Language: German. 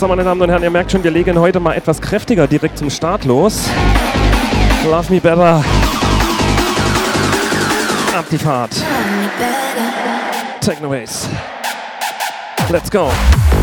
So, meine Damen und Herren, ihr merkt schon, wir legen heute mal etwas kräftiger direkt zum Start los. Love Me Better. Ab die Fahrt. Techno Bass. Let's go.